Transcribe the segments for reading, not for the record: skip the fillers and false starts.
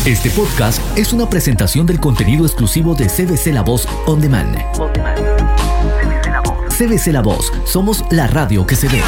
Este podcast es una presentación del contenido exclusivo de CBC La Voz On Demand. CBC La Voz, somos la radio que se ve.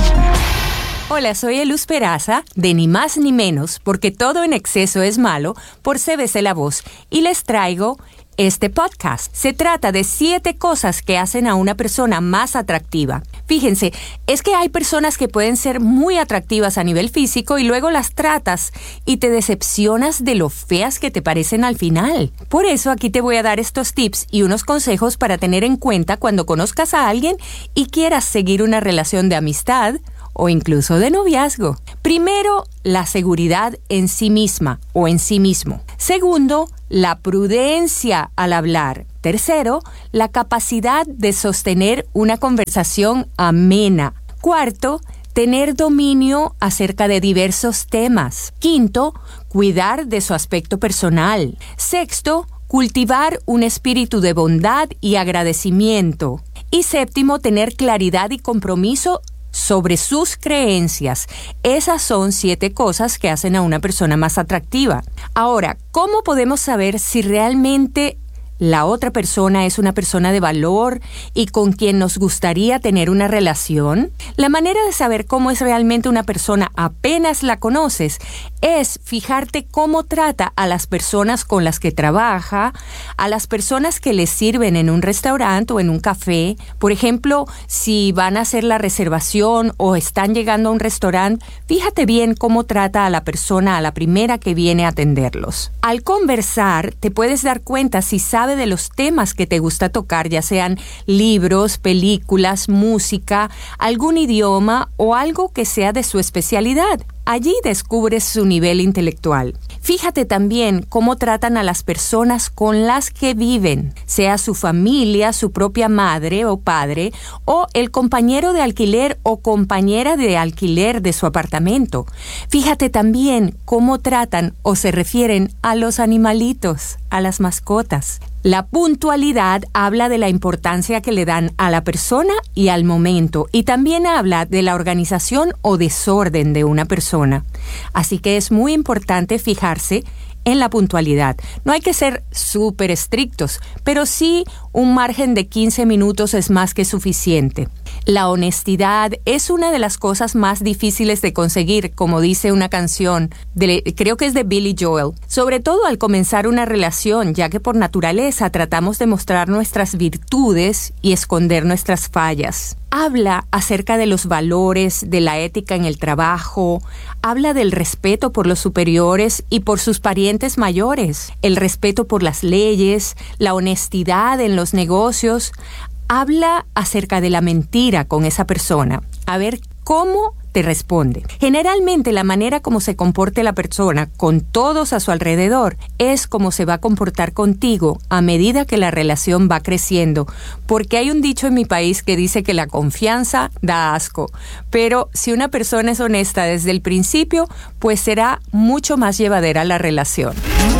Hola, soy Eluz Peraza, de Ni Más Ni Menos, porque todo en exceso es malo, por CBC La Voz, y les traigo este podcast. Se trata de 7 cosas que hacen a una persona más atractiva. Fíjense, es que hay personas que pueden ser muy atractivas a nivel físico y luego las tratas y te decepcionas de lo feas que te parecen al final. Por eso aquí te voy a dar estos tips y unos consejos para tener en cuenta cuando conozcas a alguien y quieras seguir una relación de amistad o incluso de noviazgo. Primero, la seguridad en sí misma o en sí mismo. Segundo, la prudencia al hablar. Tercero, la capacidad de sostener una conversación amena. Cuarto, tener dominio acerca de diversos temas. Quinto, cuidar de su aspecto personal. Sexto, cultivar un espíritu de bondad y agradecimiento. Y séptimo, tener claridad y compromiso sobre sus creencias. Esas son 7 cosas que hacen a una persona más atractiva. Ahora, ¿cómo podemos saber si realmente la otra persona es una persona de valor y con quien nos gustaría tener una relación? La manera de saber cómo es realmente una persona apenas la conoces es fijarte cómo trata a las personas con las que trabaja, a las personas que les sirven en un restaurante o en un café. Por ejemplo, si van a hacer la reservación o están llegando a un restaurante, fíjate bien cómo trata a la persona a la primera que viene a atenderlos. Al conversar, te puedes dar cuenta si sabe de los temas que te gusta tocar, ya sean libros, películas, música, algún idioma o algo que sea de su especialidad. Allí descubres su nivel intelectual. Fíjate también cómo tratan a las personas con las que viven, sea su familia, su propia madre o padre, o el compañero de alquiler o compañera de alquiler de su apartamento. Fíjate también cómo tratan o se refieren a los animalitos, a las mascotas. La puntualidad habla de la importancia que le dan a la persona y al momento, y también habla de la organización o desorden de una persona. Así que es muy importante fijarse en la puntualidad. No hay que ser súper estrictos, pero sí un margen de 15 minutos es más que suficiente. La honestidad es una de las cosas más difíciles de conseguir, como dice una canción, creo que es de Billy Joel. Sobre todo al comenzar una relación, ya que por naturaleza tratamos de mostrar nuestras virtudes y esconder nuestras fallas. Habla acerca de los valores, de la ética en el trabajo, habla del respeto por los superiores y por sus parientes mayores, el respeto por las leyes, la honestidad en los negocios. Habla acerca de la mentira con esa persona. A ver cómo te responde. Generalmente la manera como se comporte la persona con todos a su alrededor es como se va a comportar contigo a medida que la relación va creciendo. Porque hay un dicho en mi país que dice que la confianza da asco. Pero si una persona es honesta desde el principio, pues será mucho más llevadera la relación.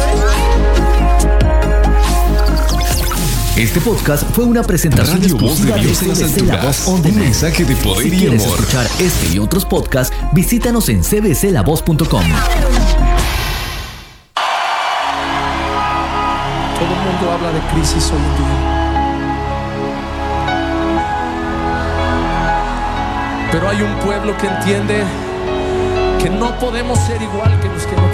Este podcast fue una presentación Radio Voz de exclusiva de Dios en las CBC La Voz alturas. On Un Demand. mensaje de poder Si y quieres amor. escuchar este y otros podcasts, visítanos en cbclavoz.com. Todo el mundo habla de crisis hoy en día. Pero hay un pueblo que entiende que no podemos ser igual que los que no